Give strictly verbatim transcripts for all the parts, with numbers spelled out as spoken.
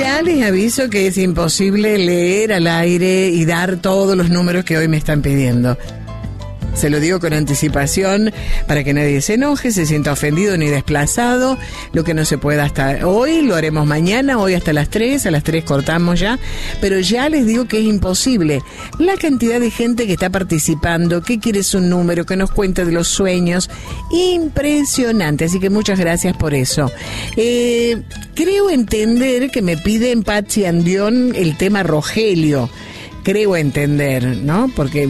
Ya les aviso que es imposible leer al aire y dar todos los números que hoy me están pidiendo. Se lo digo con anticipación para que nadie se enoje, se sienta ofendido ni desplazado. Lo que no se pueda hasta hoy, lo haremos mañana, hoy hasta las tres, a las tres cortamos ya. Pero ya les digo que es imposible. La cantidad de gente que está participando, que quiere su número, que nos cuenta de los sueños, impresionante. Así que muchas gracias por eso. Eh, creo entender que me piden Patsy Andión el tema Rogelio. Creo entender, ¿no? Porque...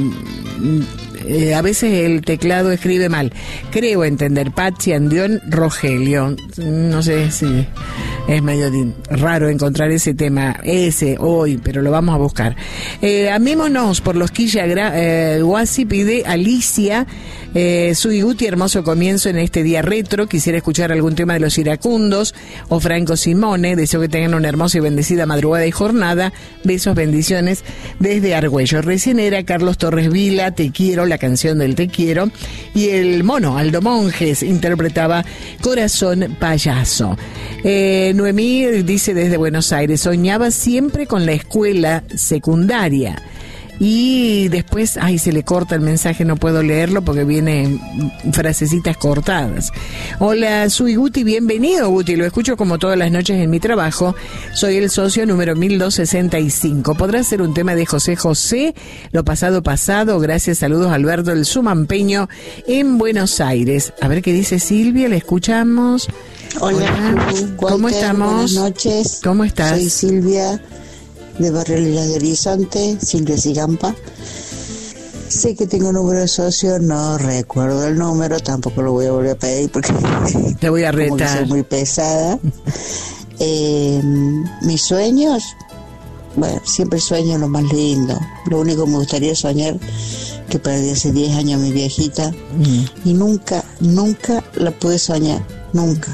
Eh, a veces el teclado escribe mal. Creo entender, Patsy Andión Rogelio. No sé si es medio raro encontrar ese tema, ese hoy, pero lo vamos a buscar. Eh, amémonos por los Quilla eh, Guasi, pide Alicia, eh, Sui Guti, hermoso comienzo en este día retro. Quisiera escuchar algún tema de los iracundos o Franco Simone. Deseo que tengan una hermosa y bendecida madrugada y jornada. Besos, bendiciones desde Argüello. Recién era Carlos Torres Vila, Te quiero, la canción del Te quiero, y el mono Aldo Monjes interpretaba Corazón Payaso. eh, Noemí dice desde Buenos Aires, soñaba siempre con la escuela secundaria. Y después, ay, se le corta el mensaje, no puedo leerlo porque viene frasecitas cortadas. Hola, Sui Guti, bienvenido Guti, lo escucho como todas las noches en mi trabajo. Soy el socio número mil doscientos sesenta y cinco. ¿Podrá ser un tema de José José? Lo pasado pasado, gracias, saludos Alberto del Sumampeño en Buenos Aires. A ver qué dice Silvia, le escuchamos. Hola, Hola. ¿Cómo Walter, estamos? Buenas noches. ¿Cómo estás? Soy Silvia, de Barrio Lilas de Horizonte, Silvia Sigampa. Sé que tengo un número de socio, no recuerdo el número, tampoco lo voy a volver a pedir porque te voy a retar. Soy muy pesada. Eh, mis sueños, bueno, siempre sueño lo más lindo. Lo único que me gustaría soñar que perdí hace diez años a mi viejita mm. y nunca, nunca la pude soñar, nunca.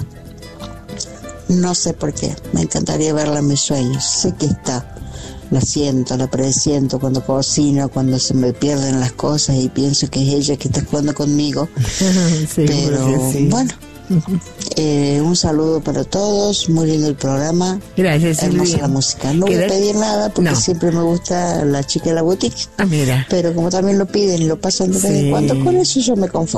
No sé por qué, me encantaría verla en mis sueños, sé que está. La siento, la presiento cuando cocino, cuando se me pierden las cosas y pienso que es ella que está jugando conmigo. Sí, pero sí. Bueno, eh, un saludo para todos, muy lindo el programa. Gracias, hermosa Silvia. la música. No voy a pedir nada porque no. siempre me gusta La Chica de la Boutique. Ah, mira. Pero como también lo piden y lo pasan de vez en cuando, con eso yo me conformo.